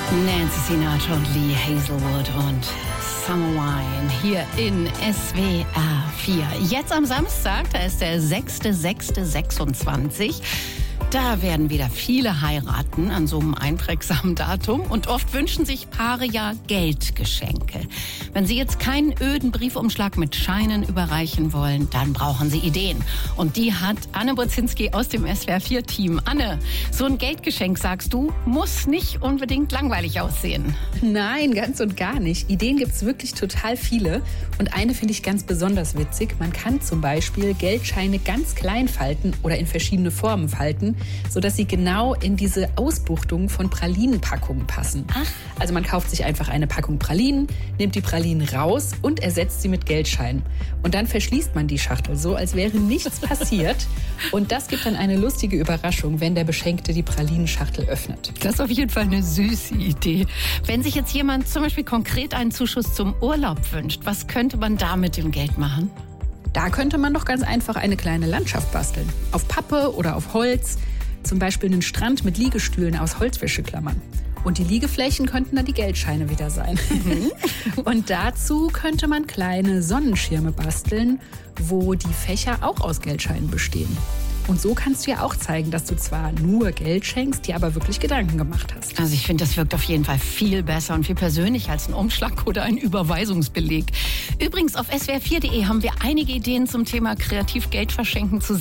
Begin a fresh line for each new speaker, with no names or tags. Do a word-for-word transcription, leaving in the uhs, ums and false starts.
Nancy Sinatra und Lee Hazelwood und Summer Wine hier in S W R vier. Jetzt am Samstag, da ist der sechster sechster sechsundzwanzig. Da werden wieder viele heiraten an so einem einprägsamen Datum und oft wünschen sich Paare ja Geldgeschenke. Wenn sie jetzt keinen öden Briefumschlag mit Scheinen überreichen wollen, dann brauchen sie Ideen. Und die hat Anne Bozinski aus dem S W R vier Team. Anne, so ein Geldgeschenk, sagst du, muss nicht unbedingt langweilig aussehen.
Nein, ganz und gar nicht. Ideen gibt's wirklich total viele. Und eine finde ich ganz besonders witzig. Man kann zum Beispiel Geldscheine ganz klein falten oder in verschiedene Formen falten, sodass sie genau in diese Ausbuchtungen von Pralinenpackungen passen.
Ach.
Also man kauft sich einfach eine Packung Pralinen, nimmt die Pralinen raus und ersetzt sie mit Geldscheinen. Und dann verschließt man die Schachtel so, als wäre nichts passiert. Und das gibt dann eine lustige Überraschung, wenn der Beschenkte die Pralinenschachtel öffnet.
Das ist auf jeden Fall eine süße Idee. Wenn sich jetzt jemand zum Beispiel konkret einen Zuschuss zum Urlaub wünscht, was könnte man da mit dem Geld machen?
Da könnte man doch ganz einfach eine kleine Landschaft basteln. Auf Pappe oder auf Holz. Zum Beispiel einen Strand mit Liegestühlen aus Holzwäscheklammern. Und die Liegeflächen könnten dann die Geldscheine wieder sein. Mhm. Und dazu könnte man kleine Sonnenschirme basteln, wo die Fächer auch aus Geldscheinen bestehen. Und so kannst du ja auch zeigen, dass du zwar nur Geld schenkst, dir aber wirklich Gedanken gemacht hast.
Also ich finde, das wirkt auf jeden Fall viel besser und viel persönlicher als ein Umschlag oder ein Überweisungsbeleg. Übrigens, auf S W R vier punkt de haben wir einige Ideen zum Thema kreativ Geld verschenken zu